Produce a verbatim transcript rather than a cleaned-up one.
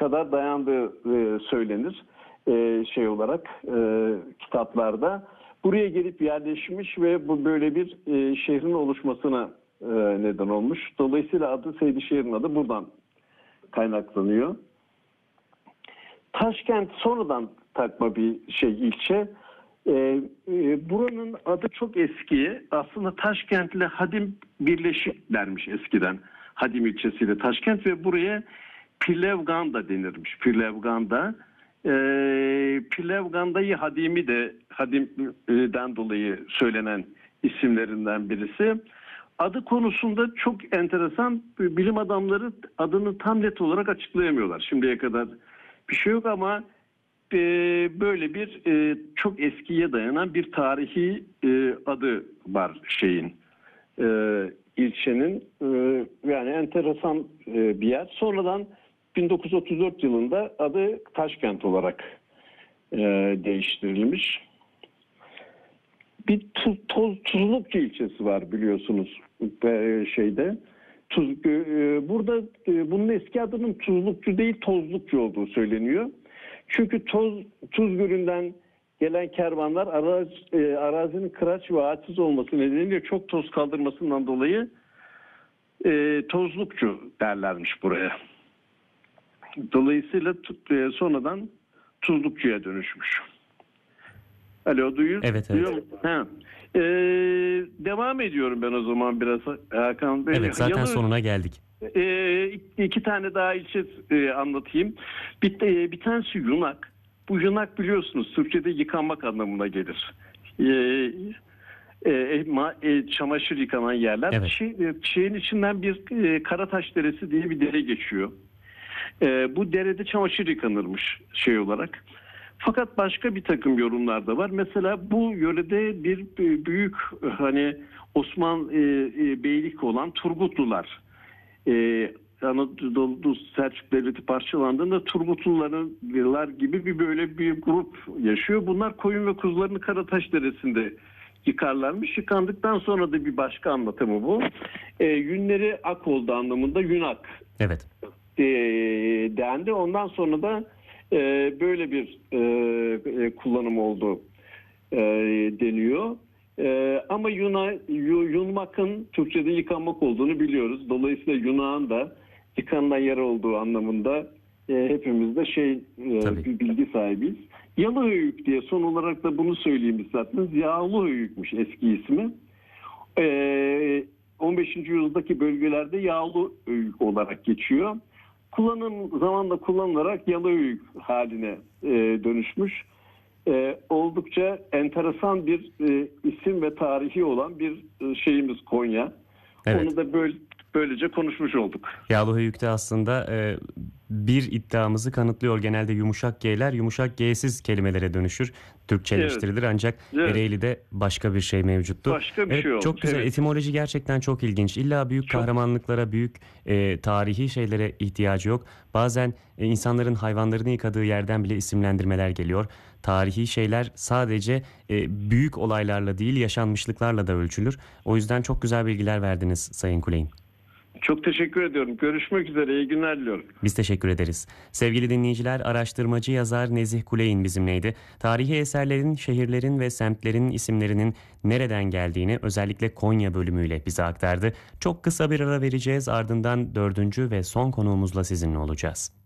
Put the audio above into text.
kadar dayandığı e, söylenir e, şey olarak e, kitaplarda. Buraya gelip yerleşmiş ve bu böyle bir e, şehrin oluşmasına e, neden olmuş. Dolayısıyla adı Seydişehir'in adı buradan kaynaklanıyor. Taşkent sonradan takma bir şey ilçe. Ee, e, buranın adı çok eski. Aslında Taşkent ile Hadim birleşiklermiş eskiden. Hadim ilçesiyle Taşkent ve buraya Pilevganda denirmiş. Pilevganda. Ee, Pilevganda'yı Hadim'i de Hadim'den dolayı söylenen isimlerinden birisi. Adı konusunda çok enteresan, bilim adamları adını tam net olarak açıklayamıyorlar. Şimdiye kadar bir şey yok ama e, böyle bir e, çok eskiye dayanan bir tarihi e, adı var şeyin e, ilçenin e, yani enteresan e, bir yer. Sonradan bin dokuz yüz otuz dört yılında adı Taşkent olarak e, değiştirilmiş. Bir tuz, toz, Tuzlukçu ilçesi var biliyorsunuz e, şeyde. Tuz, e, burada e, bunun eski adının Tuzlukçu değil Tozlukçu olduğu söyleniyor. Çünkü toz Tuz Gölü'nden gelen kervanlar araz, e, arazinin kıraç ve ağaçsız olması nedeniyle çok toz kaldırmasından dolayı e, Tozlukçu derlermiş buraya. Dolayısıyla e, sonradan Tuzlukçu'ya dönüşmüş. Alo duyuyor Evet, evet. duyuyor ha. Ee, devam ediyorum ben o zaman biraz Hakan Bey. Evet, zaten Yalı, sonuna geldik. e, iki tane daha ilçe e, anlatayım. Bir, e, bir tanesi Yunak. Bu Yunak biliyorsunuz Türkçe'de yıkanmak anlamına gelir. E, e, ma, e, çamaşır yıkanan yerler. Evet. Şey, e, şeyin içinden bir e, Karataş Deresi diye bir dere geçiyor. E, bu derede çamaşır yıkanırmış şey olarak. Fakat başka bir takım yorumlar da var. Mesela bu yörede bir büyük hani Osman e, e, beylik olan Turgutlular e, Anadolu Selçuk Devleti parçalandığında Turgutlular gibi bir böyle bir grup yaşıyor. Bunlar koyun ve kuzularını Karataş Deresi'nde yıkarlarmış. Yıkandıktan sonra da bir başka anlatımı bu. E, yünleri ak oldu anlamında Yunak Evet. e, dendi. Ondan sonra da Ee, böyle bir e, kullanım oldu e, deniyor. E, ama yuna, yunmakın Türkçe'de yıkanmak olduğunu biliyoruz. Dolayısıyla yunağın da yıkanılan yer olduğu anlamında e, hepimiz de şey e, bir bilgi sahibiyiz. Yalıhöyük diye son olarak da bunu söyleyeyim isterseniz. Yağlıhöyükmüş eski ismi. E, on beşinci yüzyıldaki bölgelerde Yağlıhöyük olarak geçiyor. Kullanım zamanla kullanılarak Yalıhöyük haline e, dönüşmüş. E, oldukça enteresan bir e, isim ve tarihi olan bir e, şeyimiz Konya. Evet. Onu da böyle, böylece konuşmuş olduk. Yağlıhöyük'te aslında e, bir iddiamızı kanıtlıyor. Genelde yumuşak G'ler yumuşak G'siz kelimelere dönüşür. Türkçeleştirilir evet. Ancak evet. Ereğli'de başka bir şey mevcuttu. Başka bir evet, şey olmuş. Çok güzel. Evet. Etimoloji gerçekten çok ilginç. İlla büyük çok... kahramanlıklara, büyük e, tarihi şeylere ihtiyacı yok. Bazen e, insanların hayvanlarını yıkadığı yerden bile isimlendirmeler geliyor. Tarihi şeyler sadece e, büyük olaylarla değil yaşanmışlıklarla da ölçülür. O yüzden çok güzel bilgiler verdiniz Sayın Kuleyin. Çok teşekkür ediyorum. Görüşmek üzere. İyi günler diliyorum. Biz teşekkür ederiz. Sevgili dinleyiciler, araştırmacı yazar Nezih Kuleyin bizimleydi. Tarihi eserlerin, şehirlerin ve semtlerin isimlerinin nereden geldiğini özellikle Konya bölümüyle bize aktardı. Çok kısa bir ara vereceğiz. Ardından dördüncü ve son konuğumuzla sizinle olacağız.